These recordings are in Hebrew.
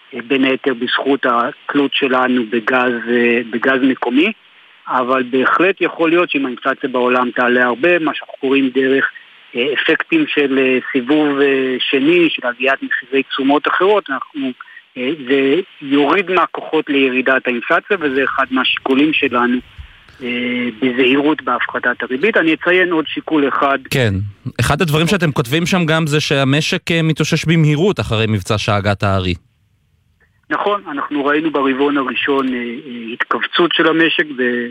בין היתר בזכות התלות שלנו בגז מקומי, אבל בהחלט יכול להיות שאם האינפלציה בעולם תעלה הרבה, מה שאנחנו קוראים דרך אפקטים של סיבוב שני, של עליית מחירי תשומות אחרות, זה יוריד מהכוחות לירידת האינפלציה, וזה אחד מהשיקולים שלנו בזהירות בהפחתת הריבית. אני אציין עוד שיקול אחד. כן, אחד הדברים שאתם כותבים שם גם זה שהמשק מתאושש במהירות אחרי מבצע שאגת הארי. נכון, אנחנו ראינו ברבעון הראשון התכווצות של המשק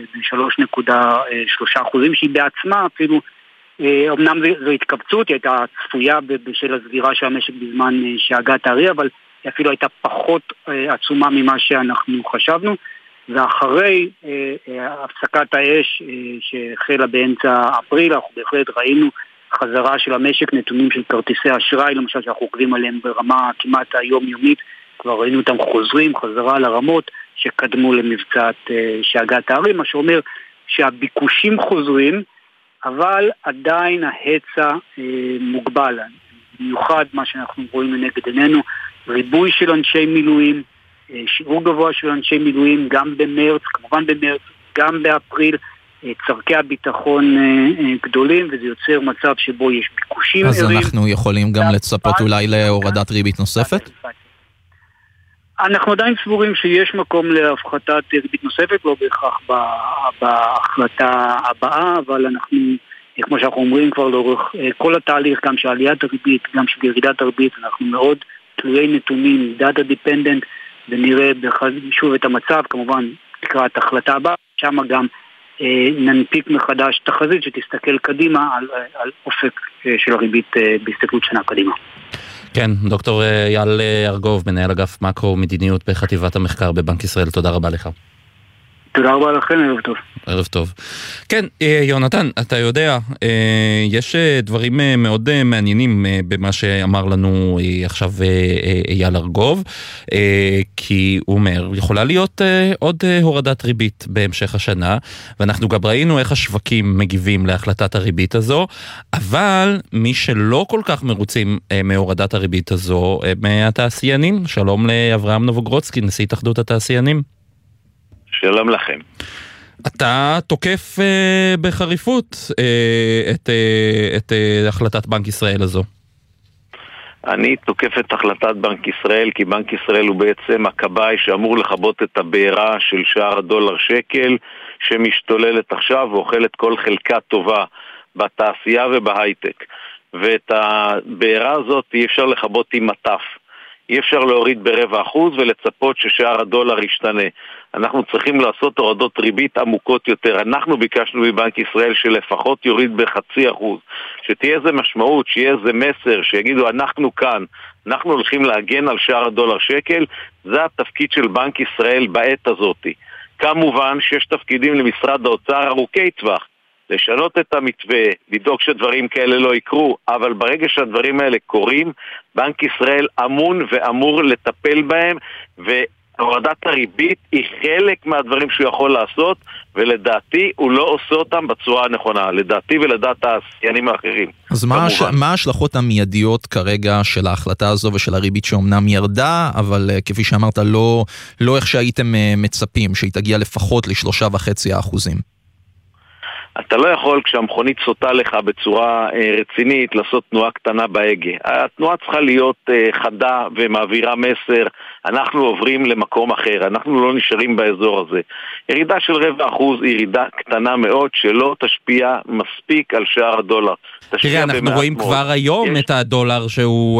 ב-3.3%, שהיא בעצמה אפילו, אמנם זו התכווצות, היא הייתה צפויה בשל הסגירה של המשק בזמן שאגת הארי, אבל היא אפילו הייתה פחות עצומה ממה שאנחנו חשבנו, ואחרי הפסקת האש שהחלה באמצע אפריל, אנחנו בהחלט ראינו חזרה של המשק, נתונים של כרטיסי אשראי, למשל שאנחנו עוקבים עליהם ברמה כמעט היומיומית, כבר ראינו אותם חזרה לרמות שקדמו למבצע שאגת הארי, מה שאומר שהביקושים חוזרים, אבל עדיין ההיצע מוגבל. במיוחד מה שאנחנו רואים לנגד עינינו, ריבוי של אנשי מילואים, שיעור גבוה של אנשי מילואים, גם במרץ, כמובן במרץ, גם באפריל, צרכי הביטחון גדולים, וזה יוצר מצב שבו יש ביקושים. אז אנחנו יכולים גם לצפות אולי להורדת ריבית נוספת? אנחנו עדיין סבורים שיש מקום להפחתת ריבית נוספת, לא בהכרח בהחלטה הבאה, אבל אנחנו, כמו שאנחנו אומרים כבר לאורך כל התהליך, גם של עליית הריבית, גם של ירידת הריבית, אנחנו מאוד תלויי נתונים, data dependent, ונראה שוב את המצב, כמובן לקראת החלטה הבאה, שם גם ננפיק מחדש תחזית שתסתכל קדימה על אופק של הריבית בהסתכלות שנה קדימה. כן, דוקטור אייל ארגוב, מנהל אגף מקרו מדיניות בחטיבת המחקר בבנק ישראל, תודה רבה לך. תודה רבה לכם, ערב טוב. ערב טוב. כן, יונתן, אתה יודע, יש דברים מאוד מעניינים במה שאמר לנו עכשיו אייל ארגוב, כי הוא אומר, יכולה להיות עוד הורדת ריבית בהמשך השנה, ואנחנו גם ראינו איך השווקים מגיבים להחלטת הריבית הזו, אבל מי שלא כל כך מרוצים מהורדת הריבית הזו, מהתעשיינים, שלום לאברהם נובוגרודסקי, נשיא התאחדות התעשיינים. שלום לכם. אתה תוקף בחריפות את החלטת בנק ישראל הזו. אני תוקף את החלטת בנק ישראל, כי בנק ישראל הוא בעצם הקב"י שאמור לחבות את הבעירה של שער הדולר שקל, שמשתוללת עכשיו ואוכלת כל חלקה טובה בתעשייה ובהייטק. ואת הבעירה הזאת אי אפשר לחבות עם מטף. אי אפשר להוריד ב0.25% ולצפות ששער הדולר ישתנה. אנחנו צריכים לעשות הורדות ריבית עמוקות יותר. אנחנו ביקשנו מבנק ישראל שלפחות יוריד ב0.5%. שתהיה איזה משמעות, שיהיה איזה מסר, שיגידו אנחנו כאן, אנחנו הולכים להגן על שער הדולר שקל. זה התפקיד של בנק ישראל בעת הזאת. כמובן שיש תפקידים למשרד האוצר ארוכי טווח. לשנות את המתווה, לדאוג שדברים כאלה לא יקרו, אבל ברגע שהדברים האלה קורים, בנק ישראל אמון ואמור לטפל בהם, והורדת הריבית היא חלק מהדברים שהוא יכול לעשות, ולדעתי הוא לא עושה אותם בצורה הנכונה, לדעתי ולדעת העשיינים האחרים. אז מה ההשלכות המיידיות כרגע של ההחלטה הזו ושל הריבית שאומנם ירדה, אבל כפי שאמרת לא איך שהייתם מצפים, שהיא תגיע לפחות ל3.5%? אתה לא יכול כשהמכונית סוטה לך בצורה רצינית לעשות תנועה קטנה בהגה. התנועה צריכה להיות חדה ומעבירה מסר, אנחנו עוברים למקום אחר, אנחנו לא נשארים באזור הזה. ירידה של 0.25% היא ירידה קטנה מאוד שלא תשפיע מספיק על שער הדולר. תראה, אנחנו רואים מאוד. כבר היום את הדולר שהוא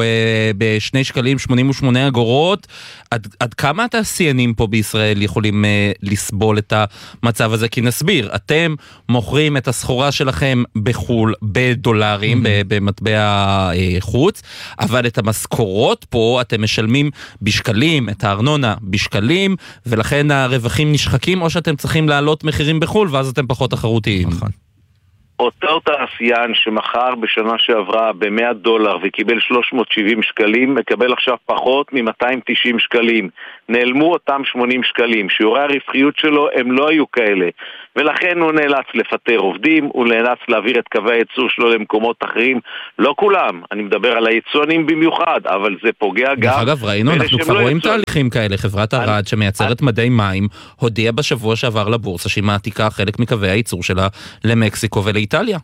ב2.88 אגורות. עד כמה התעשיינים פה בישראל יכולים לסבול את המצב הזה? כי נסביר, אתם מוכרים את הסחורה שלכם בחול בדולרים, במטבע חוץ, אבל את המשכורות פה אתם משלמים בשקלים, את הארנונה בשקלים, ולכן הרווחים נשחקים, או שאתם צריכים לעלות מחירים בחול, ואז אתם פחות תחרותיים. נכון. אותו תעשיין שמחר בשנה שעברה ב$100 וקיבל 370 שקלים, מקבל עכשיו פחות מ-290 שקלים. נעלמו אותם 80 שקלים. שיעורי הרווחיות שלו הם לא היו כאלה. ולכן הוא נאלץ לפטר עובדים, הוא נאלץ להעביר את קווי הייצור שלו למקומות אחרים, לא כולם, אני מדבר על היצואנים במיוחד, אבל זה פוגע גם... דרך אגב, ראינו, אנחנו כבר רואים תהליכים כאלה, חברת ארד שמייצרת מדי מים, הודיעה בשבוע שעבר לבורסה שהיא מעתיקה חלק מקווי הייצור שלה למקסיקו ולאיטליה.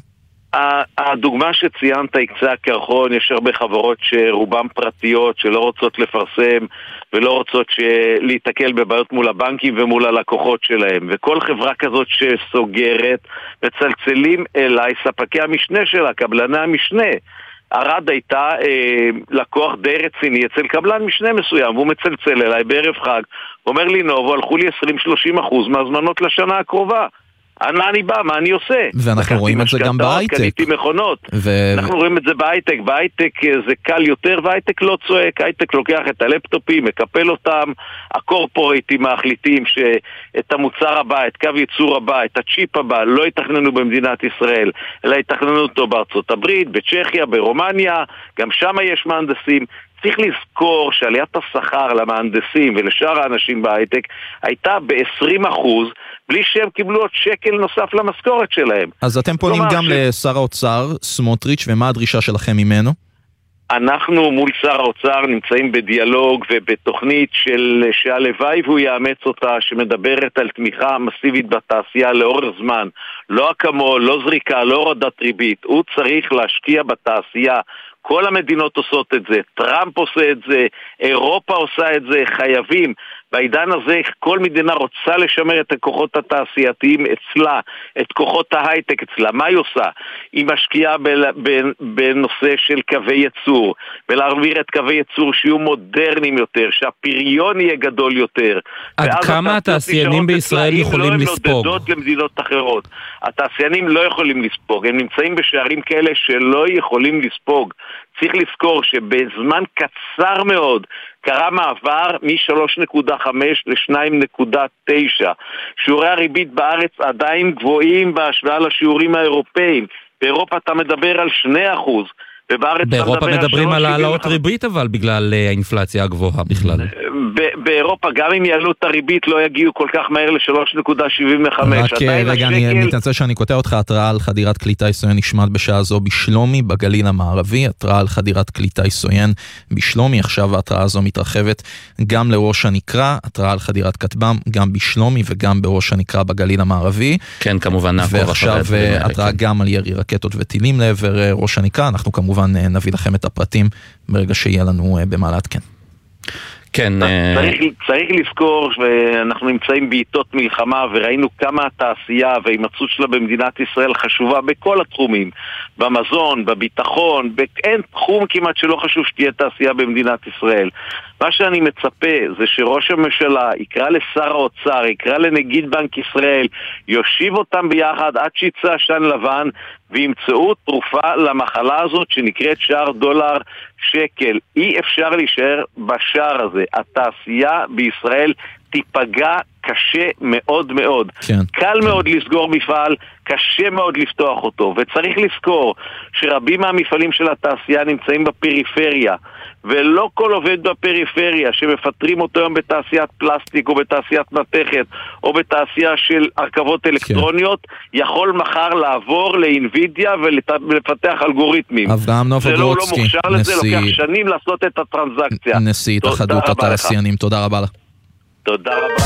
הדוגמה שציינת היא קצה הקרחון, יש הרבה חברות שרובן פרטיות שלא רוצות לפרסם ולא רוצות להתקל בבעיות מול הבנקים ומול הלקוחות שלהם, וכל חברה כזאת שסוגרת מצלצלים אליי ספקי המשנה שלה, קבלני המשנה. ארד הייתה לקוח די רציני אצל קבלן משנה מסוים, והוא מצלצל אליי בערב חג, אומר לי נובו, הלכו לי 20-30% מהזמנות לשנה הקרובה. מה אני בא, מה אני עושה? ואנחנו רואים את זה גם בהייטק. קניתי מכונות. אנחנו רואים את זה בהייטק. בהייטק זה קל יותר, והייטק לא צועק. הייטק לוקח את הלפטופים, מקפל אותם. הקורפורייטים מחליטים שאת המוצר הבא, את קו ייצור הבא, את הצ'יפ הבא, לא יתכננו במדינת ישראל, אלא יתכננו אותו בארצות הברית, בצ'כיה, ברומניה. גם שם יש מהנדסים. צריך לזכור שעליית השכר למהנדסים ולשאר האנשים בהייטק הייתה ב-20%, בלי שהם קיבלו עוד שקל נוסף למשכורת שלהם. אז אתם פונים גם לשר האוצר, סמוטריץ', ומה הדרישה שלכם ממנו? אנחנו מול שר האוצר נמצאים בדיאלוג ובתוכנית שהלוואי והוא יאמץ אותה, שמדברת על תמיכה מסיבית בתעשייה לאורך זמן. לא אקמול, לא זריקה, לא הורדת ריבית. הוא צריך להשקיע בתעשייה. כל המדינות עושות את זה, טראמפ עושה את זה, אירופה עושה את זה, חייבים. בעידן הזה כל מדינה רוצה לשמר את הכוחות התעשייתיים אצלה, את כוחות ההייטק אצלה. מה היא עושה? היא משקיעה בנושא של קווי ייצור, ולהעביר את קווי ייצור שיהיו מודרניים יותר, שהפריון יהיה גדול יותר. עד כמה התעשיינים בישראל יכולים לספוג? למדינות אחרות. התעשיינים לא יכולים לספוג, הם נמצאים בשערים כאלה שלא יכולים לספוג. צריך לזכור שבזמן קצר מאוד קרה מעבר מ-3.5 ל-2.9. שיעורי הריבית בארץ עדיין גבוהים בהשוואה לשיעורים האירופאים. באירופה אתה מדבר על 2%. באירופה מדברים על העלאות ריבית, אבל בגלל האינפלציה הגבוהה בכלל. באירופה גם אם יעלו את הריבית לא יגיעו כל כך מהר ל-3.75. רק רגע, אני מתנצל שאני קוטע אותך. התראה על חדירת כלי טיס סואן נשמעת בשעה זו בשלומי בגליל המערבי. התראה על חדירת כלי טיס סואן בשלומי. עכשיו ההתראה הזו מתרחבת גם לראש הנקרה. התראה על חדירת כטב"ם גם בשלומי וגם בראש הנקרה בגליל המערבי. כן, כמובן נעקוב. ועכשיו התראה גם על ירי רקטות וטילים לעבר ראש הנקרה. אנחנו כמובן נביא לכם את הפרטים ברגע שיהיה לנו במה לעדכן. כן. צריך לזכור שאנחנו נמצאים בעיתות מלחמה, וראינו כמה התעשייה וההימצאות שלה במדינת ישראל חשובה בכל התחומים, במזון, בביטחון, אין תחום כמעט שלא חשוב שתהיה תעשייה במדינת ישראל. מה שאני מצפה זה שראש הממשלה יקרא לשר האוצר, יקרא לנגיד בנק ישראל, יושיב אותם ביחד עד שיצא עשן לבן וימצאו תרופה למחלה הזאת שנקראת שער דולר שקל. אי אפשר להישאר בשער הזה. התעשייה בישראל תיפגע קשה מאוד מאוד. כן. קל מאוד לסגור מפעל, קשה מאוד לפתוח אותו, וצריך לזכור שרבים מהמפעלים של התעשייה נמצאים בפריפריה, ולא כל עובד בפריפריה שמפטרים אותו היום בתעשיית פלסטיק או בתעשיית מתכת או בתעשייה של הרכבות אלקטרוניות, יכול מחר לעבור לאינווידיה ולפתח אלגוריתמים. אברהם נובוגרודסקי, זה לא מוכשר לזה, לוקח שנים לעשות את הטרנזקציה. נשיא התאחדות התעשיינים, תודה רבה לך. תודה רבה.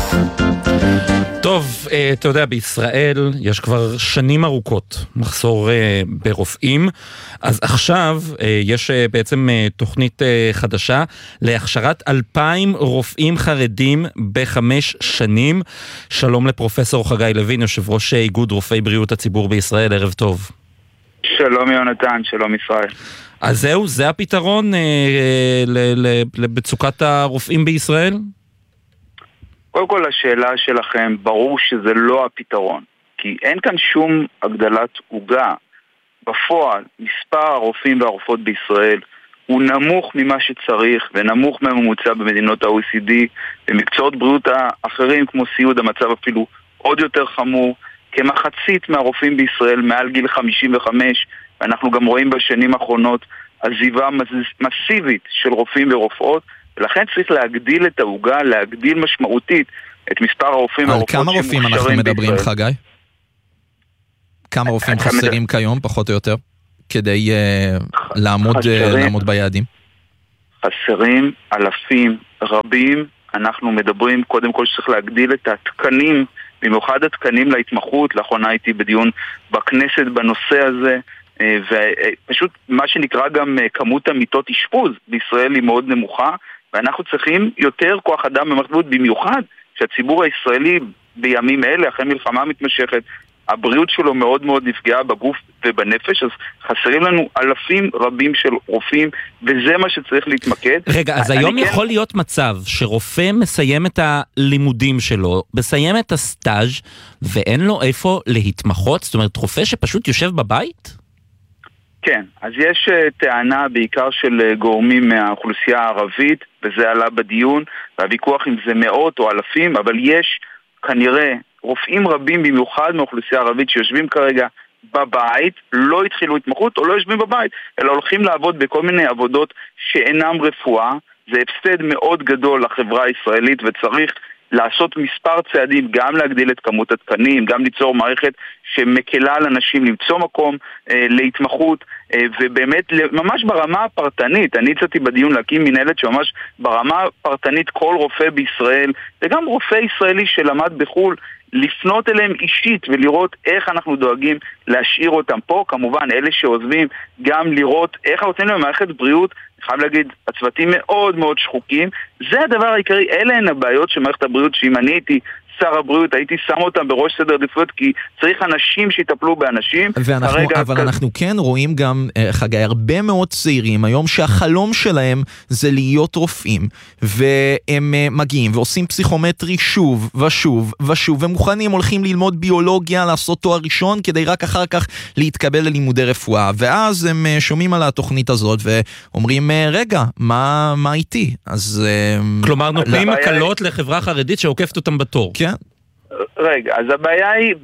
טוב, אתה יודע, בישראל יש כבר שנים ארוכות מחסור ברופאים, אז עכשיו יש בעצם תוכנית חדשה להכשרת 2,000 רופאים חרדים ב5 שנים. שלום לפרופסור חגי לוין, יושב ראש איגוד רופאי בריאות הציבור בישראל, ערב טוב. שלום יונתן, שלום ישראל. אז זהו, זה הפתרון למצוקת הרופאים בישראל? קודם כל השאלה שלכם, ברור שזה לא הפתרון, כי אין כאן שום הגדלת עוגה. בפועל, מספר הרופאים והרופאות בישראל הוא נמוך ממה שצריך ונמוך מהממוצע במדינות ה-OECD. במקצועות בריאות האחרים כמו סיעוד המצב אפילו עוד יותר חמור. כמחצית מהרופאים בישראל מעל גיל 55, ואנחנו גם רואים בשנים האחרונות עזיבה מסיבית של רופאים ורופאות, ולכן צריך להגדיל את העוגה, להגדיל משמעותית את מספר הרופאים והרופאות שמוכשרים בישראל. על כמה רופאים אנחנו מדברים, חגי? כמה רופאים חסרים כיום, פחות או יותר, כדי לעמוד ביעדים? חסרים אלפים רבים. אנחנו מדברים קודם כל שצריך להגדיל את התקנים, במיוחד התקנים להתמחות. לאחרונה הייתי בדיון בכנסת בנושא הזה, ופשוט מה שנקרא גם כמות המיטות אשפוז בישראל היא מאוד נמוכה, ואנחנו צריכים יותר כוח אדם במערכת הבריאות, במיוחד שהציבור הישראלי בימים אלה, אחרי מלחמה מתמשכת, הבריאות שלו מאוד מאוד נפגעה בגוף ובנפש, אז חסרים לנו אלפים רבים של רופאים, וזה מה שצריך להתמקד. רגע, אז היום יכול להיות מצב שרופא מסיים את הלימודים שלו, מסיים את הסטאז' ואין לו איפה להתמחות? זאת אומרת, רופא שפשוט יושב בבית? כן, אז יש טענה בעיקר של גורמים מהאוכלוסייה הערבית, וזה עלה בדיון, והוויכוח אם זה מאות או אלפים, אבל יש כנראה רופאים רבים במיוחד מהאוכלוסייה הערבית שיושבים כרגע בבית, לא התחילו התמחות או לא יושבים בבית, אלא הולכים לעבוד בכל מיני עבודות שאינם רפואה. זה הפסד מאוד גדול לחברה הישראלית, וצריך לעשות מספר צעדים, גם להגדיל את כמות התקנים, גם ליצור מערכת שמקלה על אנשים למצוא מקום להתמחות, ובאמת ממש ברמה הפרטנית. אני הצעתי בדיון להקים מנהלת שממש ברמה הפרטנית כל רופא בישראל, וגם רופא ישראלי שלמד בחול, לפנות אליהם אישית ולראות איך אנחנו דואגים להשאיר אותם פה. כמובן, אלה שעוזבים, גם לראות איך רוצים להם מערכת בריאות. אני חייב להגיד, הצוותים מאוד מאוד שחוקים. זה הדבר העיקרי, אלה הן הבעיות של מערכת הבריאות, שאם אני הייתי שר הבריאות, הייתי שם אותם בראש סדר עדיפויות, כי צריך אנשים שיטפלו באנשים. אבל אנחנו כן רואים גם, חגי, הרבה מאוד צעירים היום שהחלום שלהם זה להיות רופאים, והם מגיעים ועושים פסיכומטרי שוב ושוב ושוב, ומוכנים, הולכים ללמוד ביולוגיה, לעשות תואר ראשון, כדי רק אחר כך להתקבל ללימודי רפואה, ואז הם שומעים על התוכנית הזאת ואומרים, רגע, מה איתי? אז כלומר, נותנים הקלות לחברה חרדית שעוקפת אותם בתור. רגע, אז הבעיה היא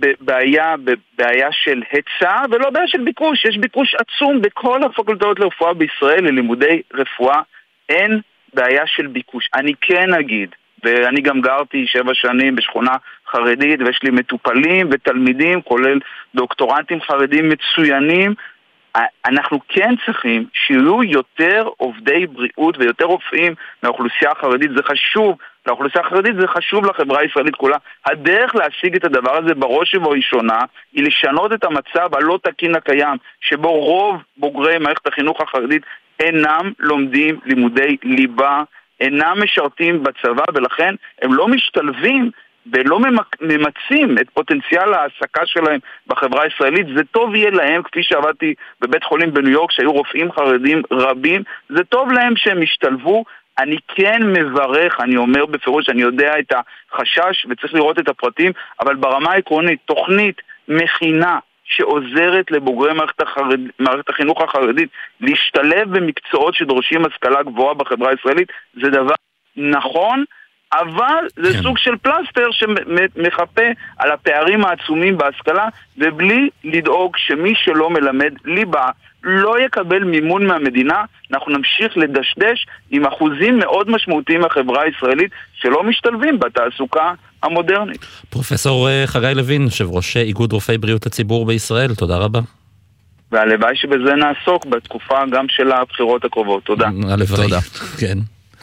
בעיה של היצע ולא בעיה של ביקוש. יש ביקוש עצום בכל הפקולטות לרפואה בישראל ללימודי רפואה, אין בעיה של ביקוש. אני כן אגיד, ואני גם גרתי 7 שנים בשכונה חרדית, ויש לי מטופלים ותלמידים, כולל דוקטורנטים חרדים מצוינים. אנחנו כן צריכים שיהיו יותר עובדי בריאות ויותר רופאים מהאוכלוסייה החרדית. זה חשוב לאוכלוסייה החרדית, זה חשוב לחברה הישראלית כולה. הדרך להשיג את הדבר הזה בראש ובראשונה היא לשנות את המצב הלא תקין הקיים, שבו רוב בוגרי מערכת החינוך החרדית אינם לומדים לימודי ליבה, אינם משרתים בצבא, ולכן הם לא משתלבים ולא ממצים את פוטנציאל ההעסקה שלהם בחברה הישראלית. זה טוב יהיה להם, כפי שעבדתי בבית חולים בניו יורק, שהיו רופאים חרדים רבים, זה טוב להם שהם השתלבו. אני כן מברך, אני אומר בפירוש, אני יודע את החשש וצריך לראות את הפרטים, אבל ברמה העקרונית, תוכנית מכינה שעוזרת לבוגרי מערכת החינוך החרדית להשתלב במקצועות שדורשים השכלה גבוהה בחברה הישראלית, זה דבר נכון, אבל זה סוג של פלסטר שמחפה על הפערים העצומים בהשכלה, ובלי לדאוג שמי שלא מלמד ליבה לא יקבל מימון מהמדינה. אנחנו נמשיך לדשדש עם אחוזים מאוד משמעותיים מהחברה הישראלית שלא משתלבים בתעסוקה המודרנית. פרופסור חגי לוין, יושב ראש איגוד רופאי בריאות הציבור בישראל, תודה רבה. והלוואי שבזה נעסוק בתקופה גם של הבחירות הקרובות. תודה. תודה. כן.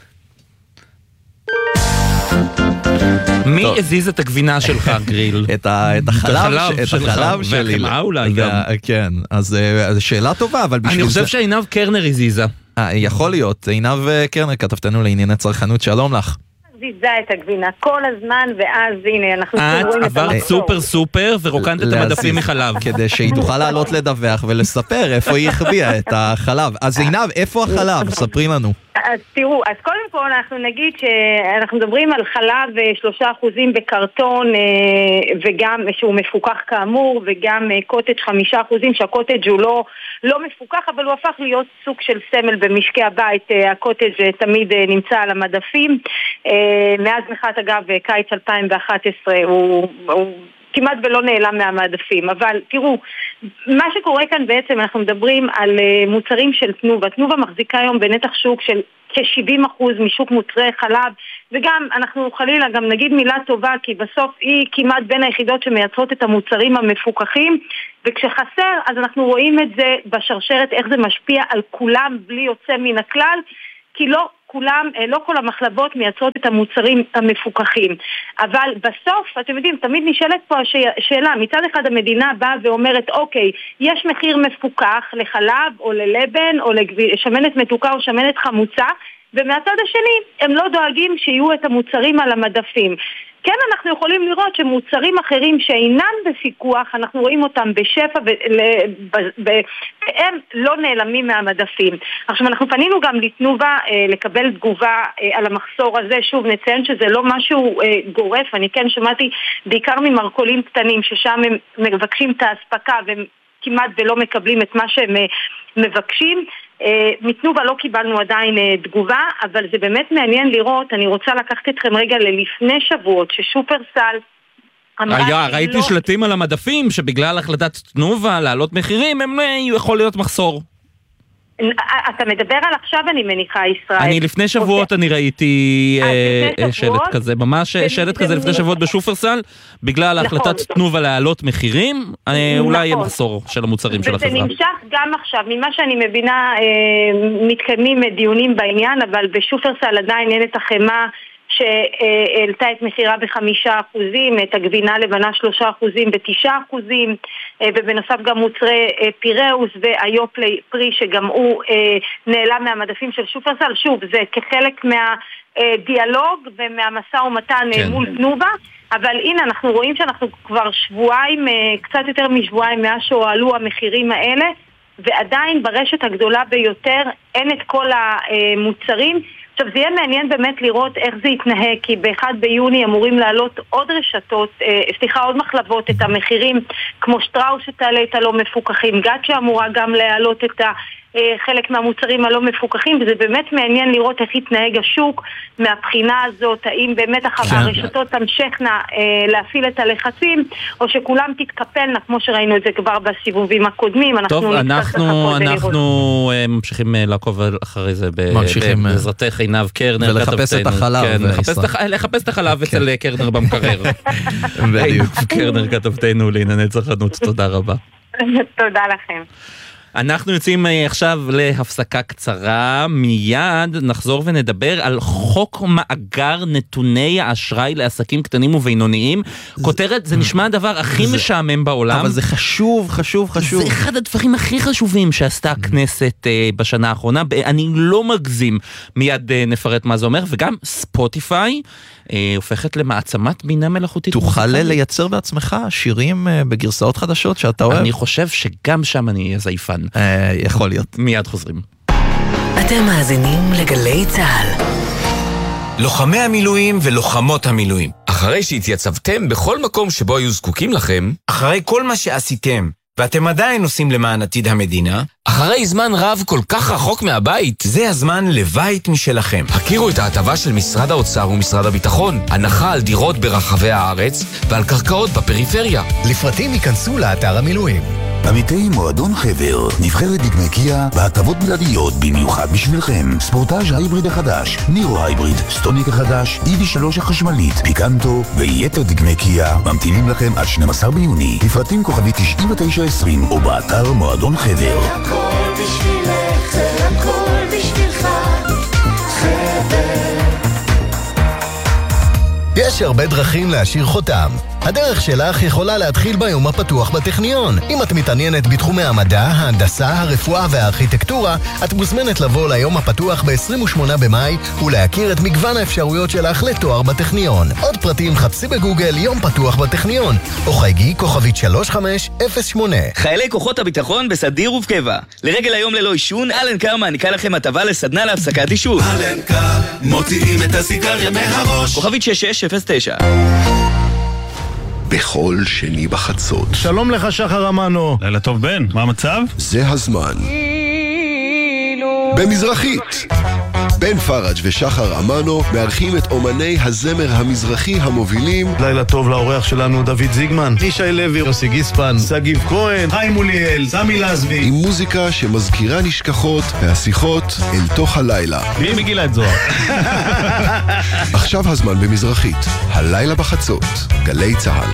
מי הזיז את הגבינה שלך, גריל? את החלב שלי. והחמאה אולי גם. כן, אז שאלה טובה, אבל בשביל זה... אני חושב שעינב קרנר הזיזה. יכול להיות, עינב קרנר, כתבתנו לענייני צרכנות, שלום לך. זיזה את הגבינה כל הזמן, ואז הנה, אנחנו רואים את עברת סופר ורוקנת את המדפים מחלב. כדי שהיא תוכל לעלות לדווח ולספר איפה היא החביאה את החלב. אז עינב, איפה החלב? ספרי לנו. אז תראו, אז קודם כל אנחנו נגיד שאנחנו מדברים על חלב 3% בקרטון, וגם שהוא מפוקח כאמור, וגם קוטג' 5%, שהקוטג' הוא לא מפוקח, אבל הוא הפך להיות סוג של סמל במשקי הבית. הקוטג' תמיד נמצא על המדפים. מאז מחאת אגב קיץ 2011 הוא כמעט ולא נעלם מהמדפים. אבל תראו, מה שקורה כאן בעצם, אנחנו מדברים על מוצרים של תנובה. תנובה מחזיקה היום בנתח שוק של כ-70% משוק מוצרי חלב, וגם אנחנו חלילה גם נגיד מילה טובה, כי בסוף היא כמעט בין היחידות שמייצרות את המוצרים המפוקחים, וכשחסר אז אנחנו רואים את זה בשרשרת, איך זה משפיע על כולם בלי יוצא מן הכלל, כי לא כל המחלבות מייצרות את המוצרים המפוקחים. אבל בסוף, אתם יודעים, תמיד נשאלת פה השאלה, מצד אחד המדינה באה ואומרת, אוקיי, יש מחיר מפוקח לחלב או ללבן או לשמנת מתוקה או שמנת חמוצה, ומהצד השני הם לא דואגים שיהיו את המוצרים על המדפים. כן, אנחנו יכולים לראות שמוצרים אחרים שאינם בפיקוח, אנחנו רואים אותם בשפע והם לא נעלמים מהמדפים. עכשיו, אנחנו פנינו גם לתנובה לקבל תגובה על המחסור הזה. שוב, נציין שזה לא משהו גורף. אני כן שמעתי בעיקר ממרקולים קטנים ששם הם מבקשים את ההספקה והם כמעט ולא מקבלים את מה שהם מבקשים. מתנובה לא קיבלנו עדיין תגובה, אבל זה באמת מעניין לראות. אני רוצה לקחת אתכם רגע ללפני שבועות ששופרסל ראיתי שלטים על המדפים שבגלל החלטת תנובה לעלות מחירים הם יכול להיות מחסור. אתה מדבר על עכשיו, אני מניחה, ישראל. אני לפני שבועות אני ראיתי שלט כזה, ממש שלט כזה לפני שבועות בשופרסל, בגלל החלטת תנובה להעלות מחירים, אולי יהיה מחסור של המוצרים של החברה. וזה נמשך גם עכשיו, ממה שאני מבינה, מתקיימים דיונים בעניין, אבל בשופרסל עדיין אין את החמה שהעלתה את מחירה ב5%, את הגבינה לבנה 3% ב9%, ובנוסף גם מוצרי פיראוס והיופלי פרי שגם הוא נעלם מהמדפים של שופרסל. שוב, זה כחלק מהדיאלוג ומהמשא ומתן מול תנובה, אבל הנה אנחנו רואים שאנחנו כבר שבועיים, קצת יותר משבועיים מאז שהועלו המחירים האלה, ועדיין ברשת הגדולה ביותר אין את כל המוצרים. עכשיו זה יהיה מעניין באמת לראות איך זה יתנהג, כי ב1 ביוני אמורים לעלות עוד רשתות, עוד מחלבות את המחירים, כמו שטראוס שתעלה את הלא מפוקחים, גת שאמורה גם להעלות את חלק מהמוצרים הלא מפוקחים, וזה באמת מעניין לראות איך יתנהג השוק מהבחינה הזאת, האם באמת הרשתות תמשכנה להפעיל את הלחצים, או שכולם תתקפלנה, כמו שראינו את זה כבר בסיבובים הקודמים. טוב, אנחנו ממשיכים לעקוב אחרי זה בעזרתך עינב קרנר, ולחפש את החלב. לחפש את החלב אצל קרנר במקרר. בדיוק. קרנר כתבתנו לענייני צרכנות, תודה רבה. תודה לכם. אנחנו יוצאים עכשיו להפסקה קצרה, מיד נחזור ונדבר על חוק מאגר נתוני האשראי לעסקים קטנים ובינוניים. כותרת, זה נשמע הדבר הכי משעמם בעולם. אבל זה חשוב. זה אחד הדברים הכי חשובים שעשתה הכנסת בשנה האחרונה, אני לא מגזים, מיד נפרט מה זה אומר, וגם ספוטיפיי הופכת למעצמת בינה מלאכותית. תוכל לייצר בעצמך שירים בגרסאות חדשות שאתה אוהב. אני חושב שגם שם אני אהיה זייפן. יכול להיות. מיד חוזרים. אתם מאזינים לגלי צהל. לוחמי המילואים ולוחמות המילואים. אחרי שהתייצבתם בכל מקום שבו היו זקוקים לכם, אחרי כל מה שעשיתם, ואתם עדיין עושים למען עתיד המדינה, אחרי זמן רב כל כך רחוק מהבית, זה הזמן לבית משלכם. הכירו את ההטבה של משרד האוצר ומשרד הביטחון, הנחה על דירות ברחבי הארץ ועל קרקעות בפריפריה. לפרטים ייכנסו לאתר המילואים. עמיתי מועדון חבר, נבחרת דגמי קיה בהטבות בלעדיות במיוחד בשבילכם. ספורטאז' הייבריד החדש, נירו הייבריד, סטוניק החדש, EV3 החשמלית, פיקנטו ויתר דגמי קיה ממתינים לכם עד 12 ביוני. לפרטים כוכבי 9920 או באתר מועדון חבר. הכל בשבילך, זה הכל בשבילך, חבר. יש הרבה דרכים להשאיר חותם. הדרך שלך יכולה להתחיל ביום הפתוח בטכניון. אם את מתעניינת בתחומי המדע, ההנדסה, הרפואה והארכיטקטורה, את מוזמנת לבוא ליום הפתוח ב-28 במאי ולהכיר את מגוון האפשרויות שלך לתואר בטכניון. עוד פרטים חפשי בגוגל יום פתוח בטכניון, או חייגי כוכבית 3508. חיילי כוחות הביטחון בסדיר ובקבע. לרגל היום ללא עישון, אלן קר מעניקה לכם הטבה לסדנה להפסקת עישון. אלן קר, מוציאים את הסיגריה מהראש. כוכבית 6609. בכל שני בחצות. שלום לך שחר אמנו. לילה טוב בן, מה המצב? זה הזמן. במזרחית. בן פרג' ושחר אמנו מארחים את אומני הזמר המזרחי המובילים. לילה טוב לאורח שלנו דוד זיגמן, ישי לוי, יוסי גיספן, סגיב כהן, חיים מוליאל, סמי לזבי. עם מוזיקה שמזכירה נשכחות והשיחות אל תוך הלילה. מי מגילה את זוהר? עכשיו הזמן במזרחית, הלילה בחצות, גלי צהל.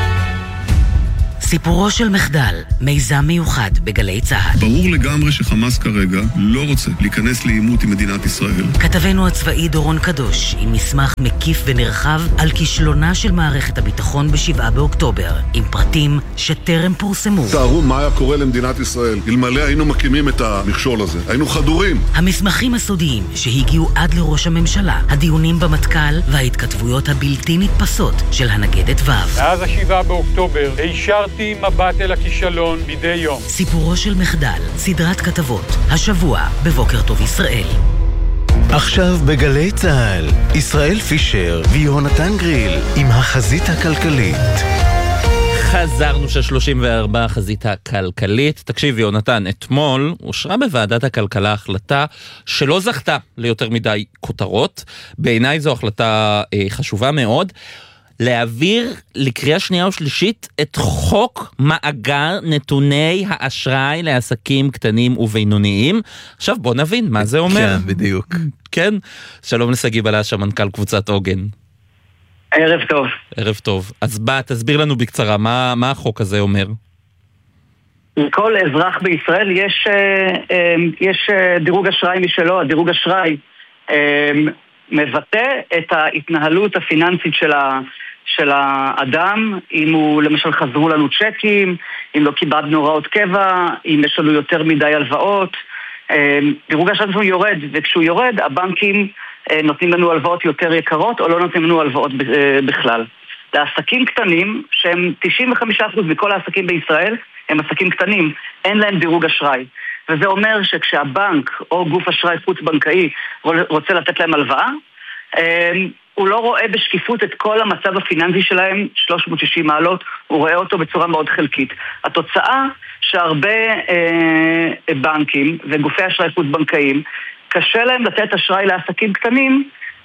סיפורו של מחדל, מיזם מיוחד בגלי צהל. ברור לגמרי שחמאס כרגע לא רוצה להיכנס לעימות עם מדינת ישראל. כתבנו הצבאי דורון קדוש עם מסמך מקיף ונרחב על כישלונה של מערכת הביטחון ב7 באוקטובר, עם פרטים שטרם פורסמו. תארו מה היה קורה למדינת ישראל אלמלא היינו מקימים את המכשול הזה. היינו חדורים. המסמכים הסודיים שהגיעו עד לראש הממשלה, הדיונים במטכ"ל וההתכתבויות הבלתי נתפסות של הנגדת ו'. מאז 7 באוקטובר השארתי מבט אל הכישלון מדי יום. סיפורו של מחדל, סדרת כתבות, השבוע בבוקר טוב ישראל. עכשיו בגלי צהל, ישראל פישר ויונתן גריל עם החזית הכלכלית. חזרנו של 34 החזית הכלכלית. תקשיב יונתן, אתמול אושרה בוועדת הכלכלה החלטה שלא זכתה ליותר מדי כותרות. בעיניי זו החלטה חשובה מאוד. להעביר לקריאה שנייה ושלישית את חוק מאגר נתוני האשראי לעסקים קטנים ובינוניים. עכשיו בוא נבין מה זה אומר. כן, בדיוק. כן, שלום לסגי בלש, המנכ"ל קבוצת עוגן. ערב טוב. ערב טוב. אז תסביר לנו בקצרה, מה החוק הזה אומר? לכל אזרח בישראל יש דירוג אשראי משלו. הדירוג אשראי מבטא את ההתנהלות הפיננסית של האדם, אם הוא למשל חזרו לנו צ'קים, אם לא קיבלנו הוראות קבע, אם יש לנו יותר מדי הלוואות. דירוג האשראי יורד, וכשהוא יורד הבנקים נותנים לנו הלוואות יותר יקרות או לא נותנים לנו הלוואות בכלל. לעסקים קטנים, שהם 95% מכל העסקים בישראל הם עסקים קטנים, אין להם דירוג אשראי. וזה אומר שכשהבנק או גוף אשראי חוץ בנקאי רוצה לתת להם הלוואה, הוא לא רואה בשקיפות את כל המצב הפיננסי שלהם 360 מעלות, הוא רואה אותו בצורה מאוד חלקית. התוצאה שהרבה בנקים וגופי אשראי חוץ בנקאיים קשה להם לתת אשראי לעסקים קטנים,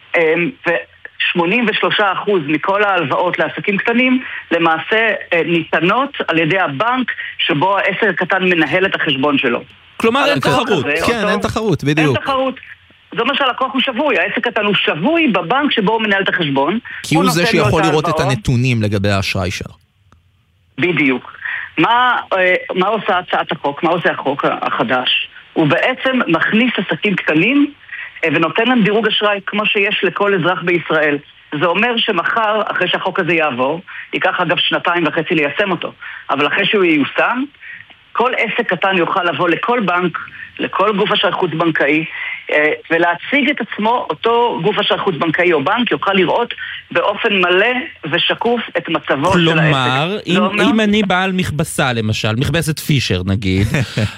ו83% מכל ההלוואות לעסקים קטנים למעשה ניתנות על ידי הבנק שבו העסק הקטן מנהל את החשבון שלו. כלומר אין תחרות. כן, אין תחרות, בדיוק. אין תחרות. זה אומר שהלקוח הוא שבוי, העסק קטן הוא שבוי בבנק שבו הוא מנהל את החשבון. כי הוא זה שיכול לראות את הנתונים לגבי האשראי שלו. בדיוק. מה עושה הצעת החוק? מה עושה החוק החדש? הוא בעצם מכניס עסקים קטנים ונותן להם דירוג אשראי כמו שיש לכל אזרח בישראל. זה אומר שמחר, אחרי שהחוק הזה יעבור, ייקח אגב 2.5 ליישם אותו, אבל אחרי שהוא ייושם, כל עסק קטן יוכל לבוא לכל בנק, לכל גוף אשראי חוץ בנקאי, ולהציג את עצמו, אותו גוף אשראי חוץ בנקאי או בנק יוכל לראות באופן מלא ושקוף את מצבו של העסק. כלומר, אם אני בעל מכבסה למשל, מכבסת פישר נגיד,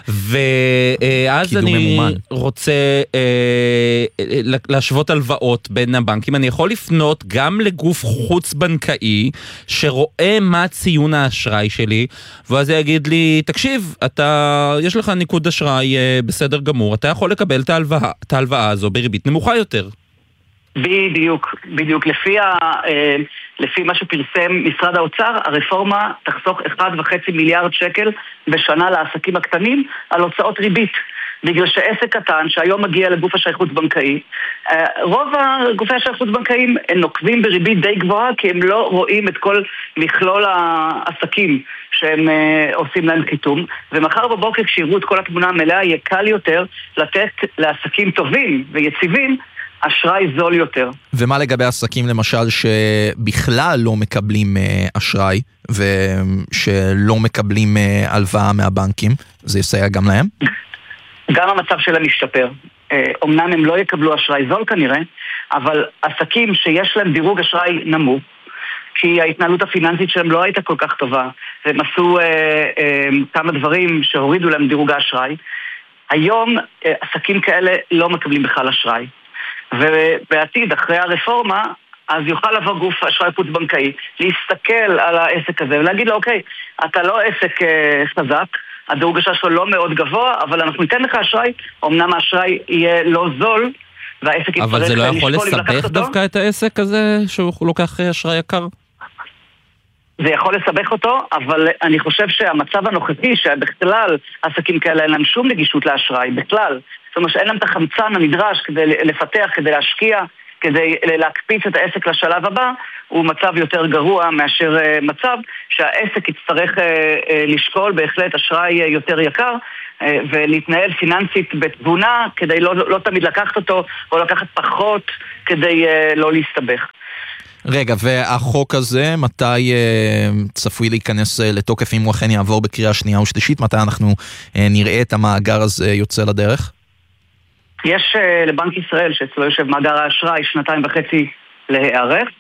ואז אני רוצה להשוות הלוואות בין הבנקים, אני יכול לפנות גם לגוף חוץ בנקאי שרואה מה ציון האשראי שלי, ואז יגיד לי, תקשיב, יש לך ניקוד אשראי בסדר גמור, אתה יכול לקבל את ההלוואה הזו בריבית נמוכה יותר. בדיוק. לפי מה שפרסם משרד האוצר, הרפורמה תחסוך 1.5 מיליארד שקל בשנה לעסקים הקטנים על הוצאות ריבית. בגלל שעסק קטן שהיום מגיע לגוף אשראי חוץ בנקאי, רוב הגופי אשראי חוץ בנקאיים הם נוקבים בריבית די גבוהה כי הם לא רואים את כל מכלול העסקים שהם עושים להם חיתום, ומחר בבוקר כשיראו את כל התמונה המלאה יהיה קל יותר לתת לעסקים טובים ויציבים אשראי זול יותר. ומה לגבי עסקים למשל שבכלל לא מקבלים אשראי ושלא מקבלים הלוואה מהבנקים? זה יסייע גם להם? גם המצב שלהם משתפר. אמנם הם לא יקבלו אשראי זול כנראה, אבל עסקים שיש להם דירוג אשראי נמוך, כי ההתנהלות הפיננסית שלהם לא הייתה כל כך טובה, והם עשו כמה דברים שהורידו להם דירוג האשראי, היום עסקים כאלה לא מקבלים בכלל אשראי. ובעתיד, אחרי הרפורמה, אז יוכל לבוא גוף אשראי חוץ בנקאי, להסתכל על העסק הזה ולהגיד לו, אוקיי, אתה לא עסק חזק, הדירוג האשראי שלו לא מאוד גבוה, אבל אנחנו ניתן לך אשראי, אמנם האשראי יהיה לא זול, והעסק יצטרך אבל זה לא יכול לשקול אם לקחת לסבך אותו. דווקא את העסק הזה שהוא לוקח אשראי יקר? זה יכול לסבך אותו, אבל אני חושב שהמצב הנוכחי, שבכלל עסקים כאלה אין להם שום נגישות לאשראי, בכלל. זאת אומרת שאין להם את החמצן הנדרש כדי לפתח, כדי להשקיע, כדי להקפיץ את העסק לשלב הבא, הוא מצב יותר גרוע מאשר מצב שהעסק יצטרך לשקול בהחלט אשראי יותר יקר, ולהתנהל פיננסית בתבונה, כדי לא תמיד לקחת אותו, או לקחת פחות, כדי לא להסתבך. רגע, והחוק הזה, מתי צפוי להיכנס לתוקף, אם הוא אכן יעבור בקריאה שנייה ושלישית? מתי אנחנו נראה את המאגר הזה יוצא לדרך? יש לבנק ישראל, שאצלו יושב מאגר האשראי, 2.5 להיערך,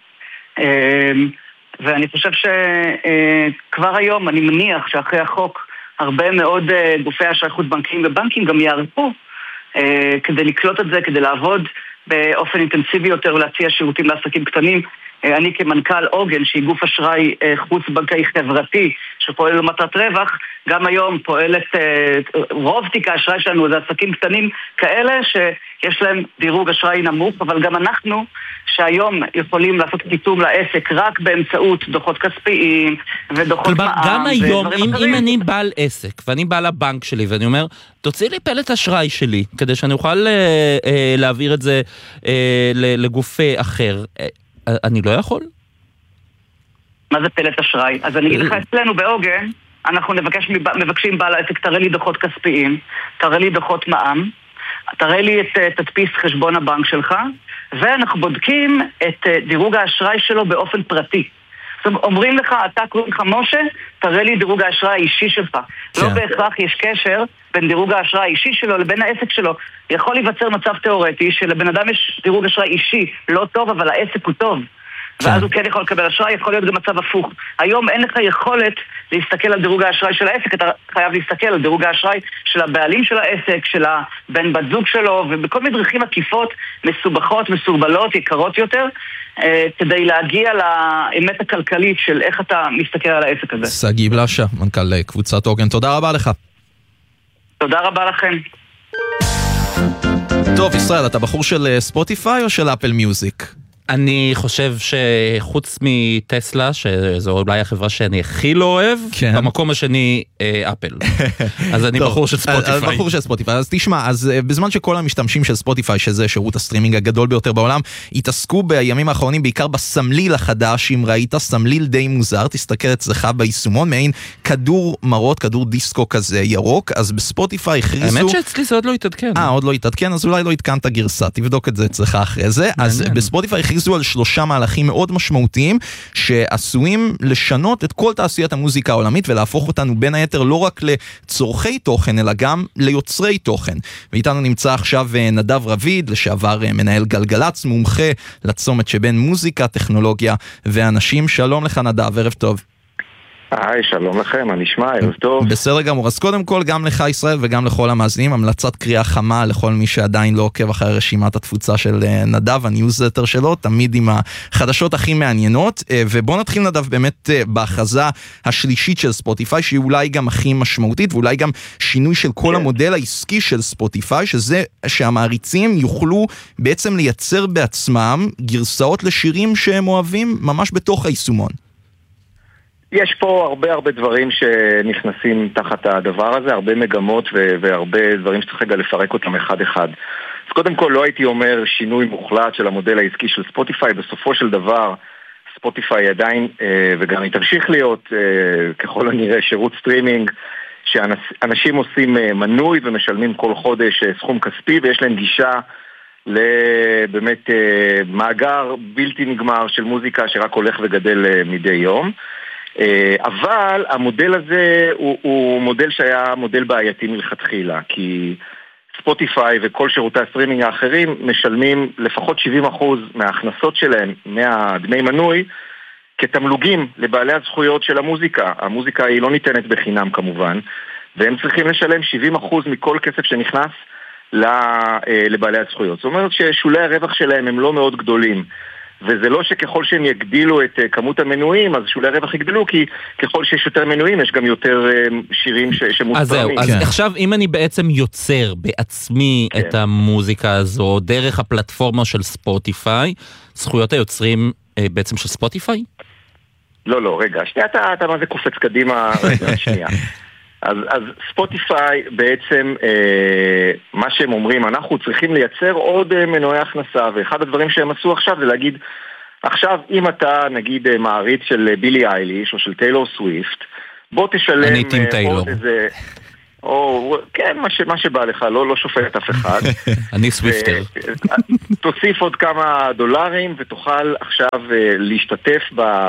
ואני חושב שכבר היום, אני מניח שאחרי החוק, הרבה מאוד גופי אשראי חוץ בנקיים ובנקים גם יערכו כדי לקלוט את זה, כדי לעבוד באופן אינטנסיבי יותר ולהציע שירותים לעסקים קטנים. אני כמנכ"ל עוגן, שהיא גוף אשראי חוץ בנקאי חברתי שפועל למטרת רווח, גם היום פועלת רוב תיק האשראי שלנו זה עסקים קטנים כאלה שיש להם דירוג אשראי נמוך, אבל גם אנחנו שהיום יכולים לעשות קיטום לעסק רק באמצעות דוחות כספיים ודוחות מע"מ. גם היום, אם אני בעל עסק ואני בא לבנק שלי ואני אומר, תוציא לי פלט אשראי שלי כדי שאני אוכל להעביר את זה לגוף אחר, אני לא יכול? מה זה פלט אשראי? אז אני אגיד לך, אצלנו בעוגן, אנחנו מבקשים בעל העסק, תראה לי דוחות כספיים, תראה לי דוחות מע"מ, תראה לי את תדפיס חשבון הבנק שלך, ואנחנו בודקים את דירוג האשראי שלו באופן פרטי. זאת אומרת, אומרים לך, אתה קוראים לך משה, תראה לי דירוג האשראי האישי שלך. לא בהכרח יש קשר בין דירוג האשראי האישי שלו לבין העסק שלו. יכול להיווצר מצב תיאורטי שלבן אדם יש דירוג אשראי אישי לא טוב, אבל העסק הוא טוב. ואז הוא כן יכול לקבל אשראי, יכול להיות גם מצב הפוך. היום אין לך יכולת להסתכל על דירוג האשראי של העסק, אתה חייב להסתכל על דירוג האשראי של הבעלים של העסק, של הבן בת זוג שלו, ובכל מיני דרכים עקיפות, מסובכות, מסורבלות, יקרות יותר, כדי להגיע לאמת הכלכלית של איך אתה מסתכל על העסק הזה. סגי בלשה, מנכ"ל קבוצת עוגן, תודה רבה לך. תודה רבה לכם. טוב, ישראל, אתה בחור של ספוטיפיי או של אפל מיוזיק? אני חושב שחוץ מטסלה, שזו אולי החברה שאני הכי לא אוהב, במקום השני אפל. אז אני בחור של ספוטיפיי. בחור של ספוטיפיי. אז תשמע, אז בזמן שכל המשתמשים של ספוטיפיי, שזה שירות הסטרימינג הגדול ביותר בעולם, התעסקו בימים האחרונים בעיקר בסמליל החדש. אם ראית סמליל די מוזר, תסתכל אצלך ביישומון, מעין כדור מרות, כדור דיסקו כזה ירוק, אז בספוטיפיי הכריזו... האמת שאצלי זה עוד לא התעדכן. עוד לא התעדכן, אז אולי לא התקנת גרסה, תבדוק את זה אצלך אחרי זה. אז בספוטיפיי הכריזו על 3 מהלכים מאוד משמעותיים שעשויים לשנות את כל תעשיית המוזיקה העולמית ולהפוך אותנו בין היתר לא רק לצורכי תוכן אלא גם ליוצרי תוכן. ואיתנו נמצא עכשיו נדב רביד, לשעבר מנהל גלגלץ, מומחה לצומת שבין מוזיקה, טכנולוגיה ואנשים. שלום לך נדב, ערב טוב. היי, שלום לכם, מה נשמע? ערב טוב. בסדר גמור, אז קודם כל גם לך ישראל וגם לכל המאזינים, המלצת קריאה חמה לכל מי שעדיין לא עוקב אחרי רשימת התפוצה של נדב, הניוזלטר שלו, תמיד עם החדשות הכי מעניינות. ובוא נתחיל נדב באמת בהכרזה השלישית של ספוטיפיי, שהיא אולי גם הכי משמעותית, ואולי גם שינוי של כל המודל העסקי של ספוטיפיי, שזה שהמעריצים יוכלו בעצם לייצר בעצמם גרסאות לשירים שהם אוהבים ממש בתוך היישומון. יש פה הרבה דברים שנכנסים תחת הדבר הזה, הרבה מגמות והרבה דברים שצריך רגע לפרק אותם אחד אחד. אז קודם כל לא הייתי אומר שינוי מוחלט של המודל העסקי של ספוטיפיי, בסופו של דבר ספוטיפיי עדיין, וגם היא תמשיך להיות ככל הנראה שירות סטרימינג, שאנשים עושים מנוי ומשלמים כל חודש סכום כספי ויש להם גישה לבאמת מאגר בלתי נגמר של מוזיקה שרק הולך וגדל מדי יום. אבל המודל הזה הוא מודל שהיה מודל בעייתי מלכתחילה, כי ספוטיפיי וכל שירותי הסטרימינג האחרים משלמים לפחות 70% מההכנסות שלהם, מהדמי מנוי, כתמלוגים לבעלי הזכויות של המוזיקה. המוזיקה היא לא ניתנת בחינם כמובן, והם צריכים לשלם 70% מכל כסף שנכנס לבעלי הזכויות. זאת אומרת ששולי הרווח שלהם הם לא מאוד גדולים. וזה לא שככל שהם יגדילו את כמות המנויים, אז שולי הרווח יגדלו, כי ככל שיש יותר מנויים, יש גם יותר שירים שמוצרמים. אז זהו, אז עכשיו אם אני בעצם יוצר בעצמי את המוזיקה הזו, דרך הפלטפורמה של ספוטיפיי, זכויות היוצרים בעצם של ספוטיפיי? לא, רגע, שנייה, אתה מה זה קופץ קדימה, רגע, שנייה. אז ספוטיפיי בעצם, מה שהם אומרים, אנחנו צריכים לייצר עוד מנועי הכנסה, ואחד הדברים שהם עשו עכשיו זה להגיד, עכשיו אם אתה נגיד מעריץ של בילי אייליש או של טיילור סוויפט, בוא תשלם אני טים טיילור. או כן, מה שבא לך, לא שופט אף אחד. אני סוויפטר. תוסיף עוד כמה דולרים ותוכל עכשיו להשתתף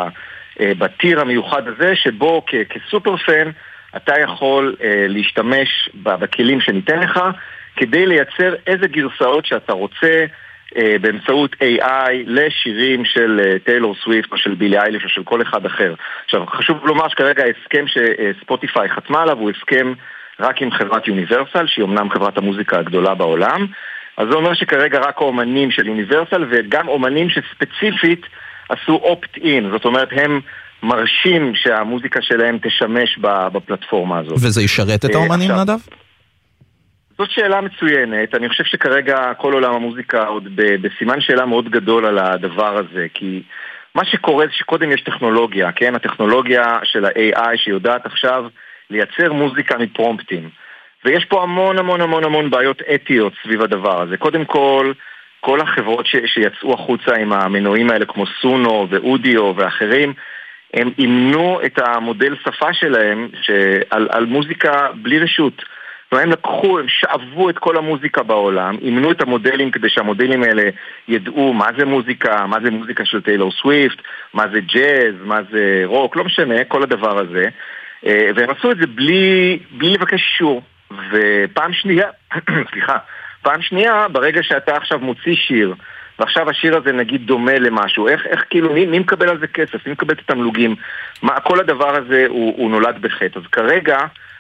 בטיר המיוחד הזה, שבו כסופר פן אתה יכול להשתמש בכלים שניתן לך כדי לייצר איזה גרסאות שאתה רוצה באמצעות AI לשירים של טיילור סוויפט או של בילי אייליש או של כל אחד אחר. עכשיו, חשוב לומר שכרגע ההסכם שספוטיפיי חתמה עליו הוא הסכם רק עם חברת יוניברסל, שהיא אומנם חברת המוזיקה הגדולה בעולם. אז זה אומר שכרגע רק האומנים של יוניברסל וגם אומנים שספציפית עשו אופט-אין, זאת אומרת הם מרשים שהמוזיקה שלהם תשמש בפלטפורמה הזאת. וזה ישרת את האומנים, נדב? זאת שאלה מצוינת. אני חושב שכרגע כל עולם המוזיקה עוד בסימן שאלה מאוד גדול על הדבר הזה, כי מה שקורה זה שקודם יש טכנולוגיה, כן? הטכנולוגיה של ה-AI שיודעת עכשיו לייצר מוזיקה מפרומפטים. ויש פה המון בעיות אתיות סביב הדבר הזה. קודם כל החברות שיצאו החוצה עם המנועים האלה כמו סונו ואודיו ואחרים, הם אימנו את המודל שפה שלהם על מוזיקה בלי רשות. הם שאבו את כל המוזיקה בעולם, אימנו את המודלים כדי שהמודלים האלה ידעו מה זה מוזיקה של טיילור סוויפט, מה זה ג'אז, מה זה רוק, לא משנה, כל הדבר הזה. והם עשו את זה בלי לבקש אישור. ופעם שנייה, ברגע שאתה עכשיו מוציא שיר, ועכשיו השיר הזה נגיד דומה למשהו, איך כאילו, מי מקבל על זה כסף? מי מקבל את התמלוגים? כל הדבר הזה הוא נולד בחטא. אז כרגע,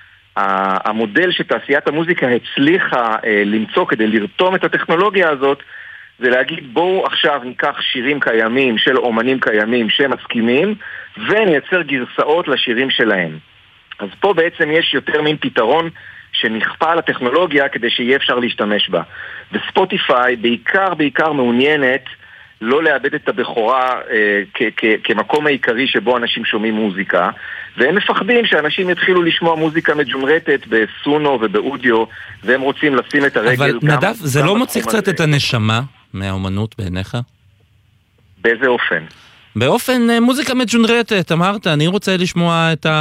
המודל שתעשיית המוזיקה הצליחה למצוא כדי לרתום את הטכנולוגיה הזאת, זה להגיד בואו עכשיו ניקח שירים קיימים של אומנים קיימים שמסכימים, ונייצר גרסאות לשירים שלהם. אז פה בעצם יש יותר מין פתרון שנכפה על הטכנולוגיה כדי שיהיה אפשר להשתמש בה. וספוטיפיי בעיקר מעוניינת לא לאבד את הבכורה כמקום העיקרי שבו אנשים שומעים מוזיקה, והם מפחדים שאנשים יתחילו לשמוע מוזיקה מג'ונרטת בסונו ובאודיו, והם רוצים לשים את הרגל. אבל נדב, זה לא מוציא קצת את הנשמה מהאומנות בעיניך? באיזה אופן? באופן מוזיקה מג'ונרטת, אמרת, אני רוצה לשמוע את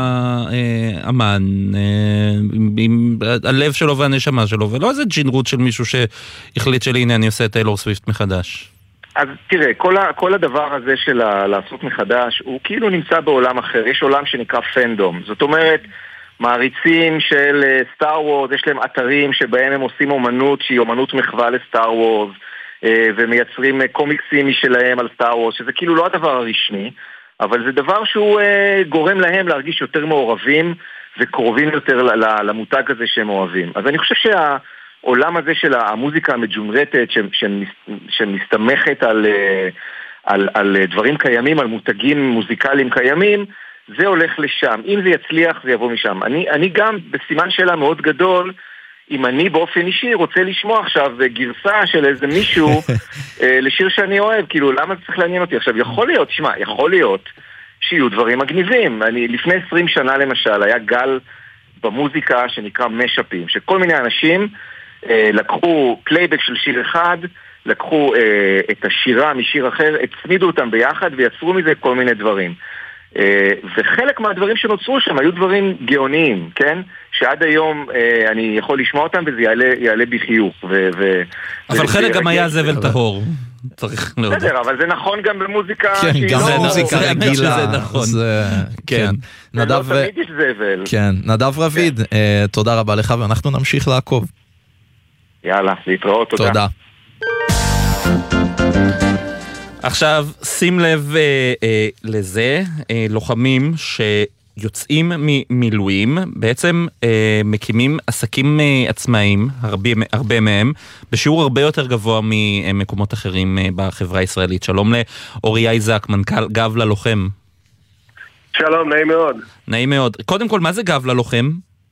האמן עם הלב שלו והנשמה שלו, ולא איזה ג'ינרות של מישהו שהחליט שלי, אני עושה את טיילור סוויפט מחדש. אז תראה, כל הדבר הזה של לעשות מחדש, הוא כאילו נמצא בעולם אחר. יש עולם שנקרא פנדום. זאת אומרת, מעריצים של סטאר וורס, יש להם אתרים שבהם הם עושים אומנות שהיא אומנות מחווה לסטאר וורס, ומייצרים קומיקסים משלהם על סטאר וורס, שזה כאילו לא הדבר הרשמי, אבל זה דבר שהוא גורם להם להרגיש יותר מעורבים וקרובים יותר למותג הזה שהם אוהבים. אז אני חושב שהעולם הזה של המוזיקה המג'ונרטת שמסתמכת על דברים קיימים, על מותגים מוזיקליים קיימים, זה הולך לשם. אם זה יצליח, זה יבוא משם. אני גם בסימן שאלה מאוד גדול, אם אני באופן אישי רוצה לשמוע עכשיו גרסה של איזה מישהו לשיר שאני אוהב, כאילו למה זה צריך לעניין אותי? עכשיו יכול להיות שיהיו דברים מגניבים. לפני 20 שנה למשל היה גל במוזיקה שנקרא משאפים, שכל מיני אנשים לקחו פלייבק של שיר אחד, לקחו את השירה משיר אחר, הצמידו אותם ביחד ויצרו מזה כל מיני דברים. וחלק מהדברים שנוצרו שם היו דברים גאוניים, כן? שעד היום אני יכול לשמוע אותם וזה יעלה בחיוך. אבל חלק גם היה זבל טהור, צריך להודות. בסדר, אבל זה נכון גם במוזיקה שהיא לא... גם במוזיקה רגילה. זה נכון. כן. לא תמיד יש זבל. כן, נדב רביד, תודה רבה לך ואנחנו נמשיך לעקוב. יאללה, להתראות, תודה. עכשיו, שים לב לזה, לוחמים יוצאים ממילואים, בעצם מקימים עסקים עצמאיים, הרבה מהם, בשיעור הרבה יותר גבוה ממקומות אחרים בחברה הישראלית. שלום לאוריה איזק, מנכ"ל גב ללוחם. שלום, נעים מאוד. נעים מאוד. קודם כל, מה זה גב ללוחם?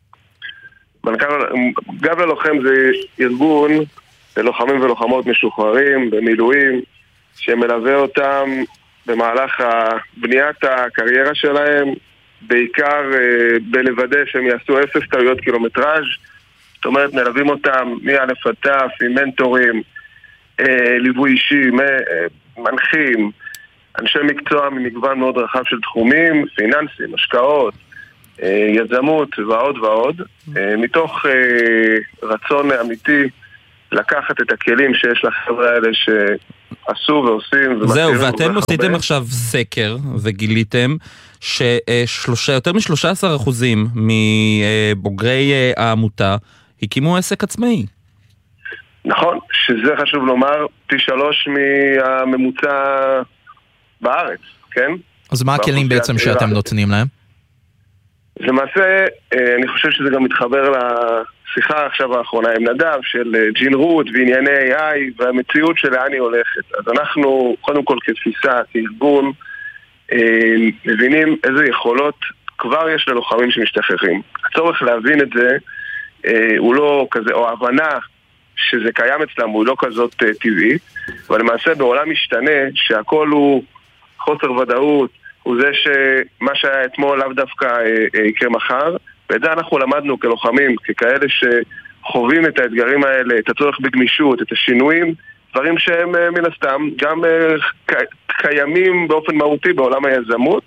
גב ללוחם זה ארגון ללוחמים ולוחמות משוחררים במילואים, שמלווה אותם במהלך בניית הקריירה שלהם, בעיקר בלוודא שהם יעשו 0 טעויות קילומטראז'. זאת אומרת, מלווים אותם מאלף עד תף, עם מנטורים, ליווי אישי, מנחים, אנשי מקצוע ממגוון מאוד רחב של תחומים, פיננסים, השקעות, יזמות ועוד ועוד, מתוך רצון אמיתי לקחת את הכלים שיש לחבר'ה האלה שעשו ועושים. זהו, ואתם עשיתם עכשיו סקר וגיליתם שיותר מ-13% מבוגרי העמותה הקימו עסק עצמאי. נכון, שזה חשוב לומר, פי 3 מהממוצע בארץ, כן? אז מה הכלים בעצם שאתם נותנים להם? למעשה, אני חושב שזה גם מתחבר לשיחה עכשיו האחרונה עם נדב של ג'ין רות וענייני AI והמציאות שלאן היא הולכת. אז אנחנו, קודם כל כתפיסה, כארגון, מבינים איזה יכולות כבר יש ללוחמים שמשתחררים. הצורך להבין את זה הוא לא כזה, או ההבנה שזה קיים אצלם הוא לא כזאת טבעי, אבל למעשה בעולם משתנה שהכל הוא חוסר ודאות, הוא זה שמה שהיה אתמול לאו דווקא יקרה מחר, ואת זה אנחנו למדנו כלוחמים, ככאלה שחווים את האתגרים האלה, את הצורך בגמישות, את השינויים, דברים שהם מן הסתם גם קיימים באופן מהותי בעולם היזמות,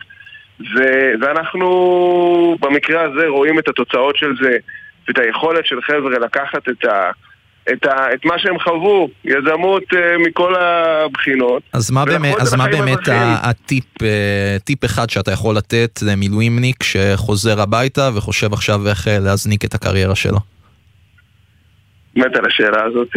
ואנחנו במקרה הזה רואים את התוצאות של זה, ואת היכולת של חבר'ה לקחת את מה שהם חוו, יזמות מכל הבחינות. אז מה באמת הטיפ אחד שאתה יכול לתת למילואימניק שחוזר הביתה וחושב עכשיו איך להזניק את הקריירה שלו? מת על השאלה הזאת.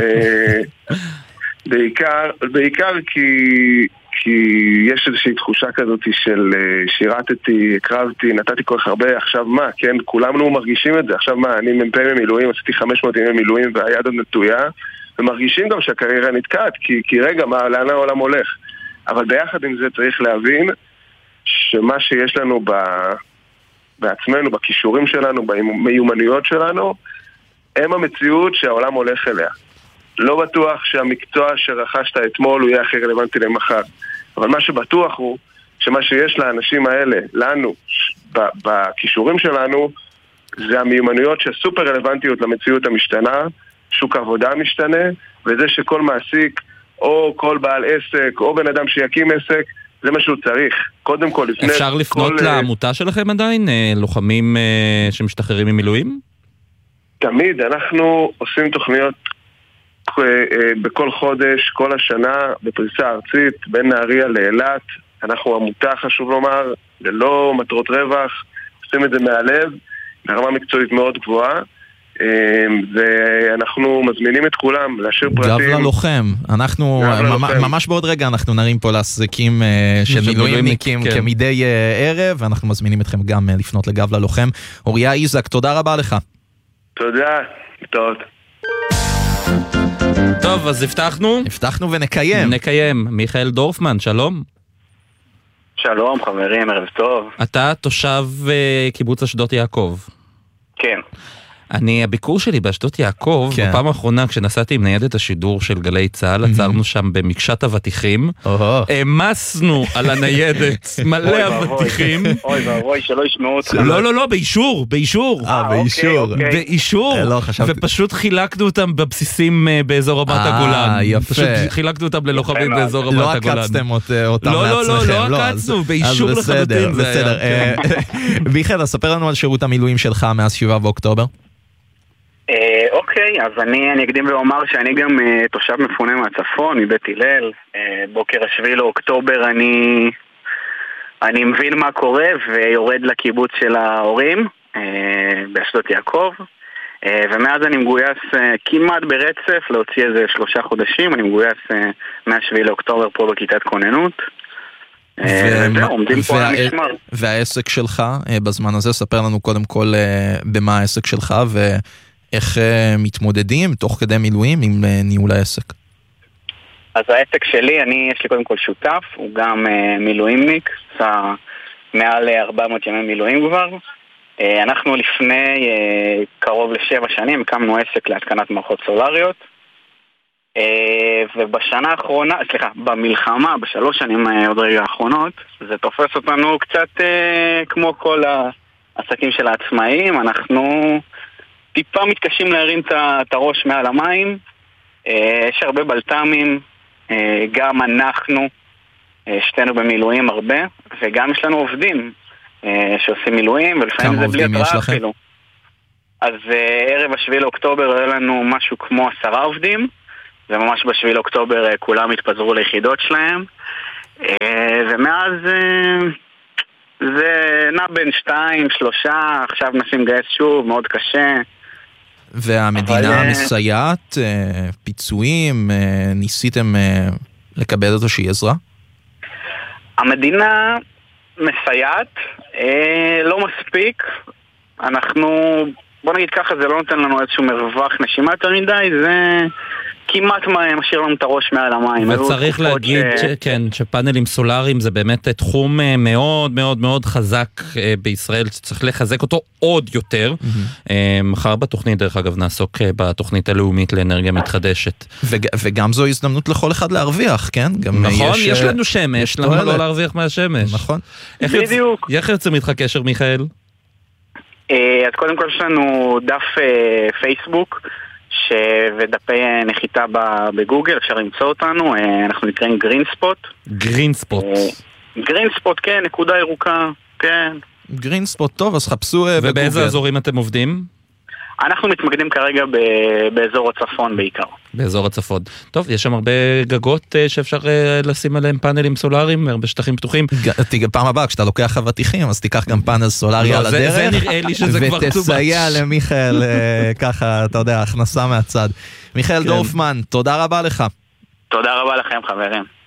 בעיקר כי יש איזושהי תחושה כזאת של שירתתי, הקרבתי, נתתי כל כך הרבה, עכשיו מה, כן, כולנו מרגישים את זה, עכשיו מה, אני מ"פ במילואים, עשיתי 500 ימי מילואים והיד עוד נטויה, ומרגישים גם שהקריירה נתקעת, כי רגע, מה, לאן העולם הולך? אבל ביחד עם זה צריך להבין שמה שיש לנו בעצמנו, בכישורים שלנו, במיומנויות שלנו, הם המציאות שהעולם הולך אליה. לא בטוח שהמקצוע שרכשת אתמול הוא יהיה הכי רלוונטי למחר. אבל מה שבטוח הוא שמה שיש לאנשים האלה, לנו, בכישורים שלנו, זה המיומנויות שסופר רלוונטיות למציאות המשתנה, שוק עבודה משתנה, וזה שכל מעסיק או כל בעל עסק או בן אדם שיקים עסק, זה מה שהוא צריך. קודם כל, לפני... אפשר לפנות לעמותה שלכם עדיין? לוחמים שמשתחררים ממילואים? תמיד, אנחנו עושים תוכניות בכל חודש, כל השנה, בפריסה ארצית, בין נהריה לאילת. אנחנו עמותה, חשוב לומר, ללא מטרות רווח, עושים את זה מהלב, ברמה מקצועית מאוד גבוהה, ואנחנו מזמינים את כולם להשאיר פרטים. גב ללוחם, אנחנו ממש בעוד רגע אנחנו נרים פה לעסקים של מילואימניקים כמדי ערב, ואנחנו מזמינים אתכם גם לפנות לגב ללוחם. אוריה איזק, תודה רבה לך. תודה, טוב. טוב, אז הבטחנו ונקיים. מיכאל דורפמן, שלום. שלום חברים, ערב טוב. אתה תושב קיבוץ אשדות יעקב. כן. הביקור שלי באשדות יעקב, בפעם האחרונה כשנסעתי עם ניידת השידור של גלי צהל, עצרנו שם במקשת אבטיחים, המסנו על הניידת מלא אבטיחים. אוי ואבוי, שלא ישמעו אותך. לא, באישור. באישור, ופשוט חילקנו אותם בבסיסים באזור רמת הגולן. יפה. פשוט חילקנו אותם ללוחמים באזור רמת הגולן. לא עקצתם אותם לעצמכם. לא עקצנו, באישור לחלוטין זה היה. מיכאל, ספר לנו על שירות המילואים שלך מאז 7 באוקטובר. אוקיי, אז אני אקדים ואומר שאני גם תושב מפונה מהצפון, מבית הלל. בוקר 7 לאוקטובר אני מבין מה קורה ויורד לקיבוץ של ההורים באשדות יעקב, ומאז אני מגויס כמעט ברצף להוציא איזה 3 חודשים. אני מגויס מה7 לאוקטובר פה בכיתת כוננות, וזהו, עומדים פה על המשמר. והעסק שלך, בזמן הזה, ספר לנו קודם כל במה העסק שלך, ואיך מתמודדים תוך כדי מילואים עם ניהול העסק. אז העסק שלי, יש לי קודם כל שותף, הוא גם מילואימניק, עשה מעל 400 ימי מילואים כבר. אנחנו לפני קרוב ל7 שנים הקמנו עסק להתקנת מערכות סולריות, ובשנה האחרונה, במלחמה, ב3 שנים עוד רגע האחרונות, זה תופס אותנו קצת כמו כל העסקים של העצמאים. אנחנו טיפה מתקשים להרים את הראש מעל המים, יש הרבה בלת"מים, גם אנחנו, שתינו במילואים הרבה, וגם יש לנו עובדים שעושים מילואים, ולפעמים זה בלי התראה אפילו. אז ערב 7 לאוקטובר היה לנו משהו כמו 10 עובדים, וממש ב7 לאוקטובר כולם התפזרו ליחידות שלהם, ומאז זה נע בין 2, 3, עכשיו נשים גייס שוב, מאוד קשה. והמדינה מסייעת, פיצויים, ניסיתם לקבל איזושהי עזרה? המדינה מסייעת, לא מספיק. בוא נגיד ככה, זה לא נותן לנו איזשהו מרווח נשימה יותר מדי, זה כמעט משאיר לנו את הראש מעל המים. וצריך להגיד שפאנלים סולאריים זה באמת תחום מאוד מאוד מאוד חזק בישראל, שצריך לחזק אותו עוד יותר. מחר בתוכנית, דרך אגב, נעסוק בתוכנית הלאומית לאנרגיה מתחדשת. וגם זו הזדמנות לכל אחד להרוויח, כן? נכון, יש לנו שמש, למה לא להרוויח מהשמש? נכון. בדיוק. איך יוצא איתך קשר, מיכאל? אז קודם כל יש לנו דף פייסבוק, ודפי נחיתה בגוגל, אפשר למצוא אותנו, אנחנו נקראים גרינספוט. גרינספוט. גרינספוט, כן, נקודה ירוקה, כן. גרינספוט, טוב, אז חפשו בגוגל. ובאיזה אזורים אתם עובדים? אנחנו מתמקדים כרגע באזור הצפון בעיקר. באזור הצפון. טוב, יש שם הרבה גגות שאפשר לשים עליהם פאנלים סולאריים, הרבה שטחים פתוחים. פעם הבאה, כשאתה לוקח אבטיחים, אז תיקח גם פאנל סולארי על הדרך. זה נראה לי שזה כבר טובץ'. ותסייע למיכאל, ככה, אתה יודע, הכנסה מהצד. מיכאל דורפמן, תודה רבה לך. תודה רבה לכם, חברים.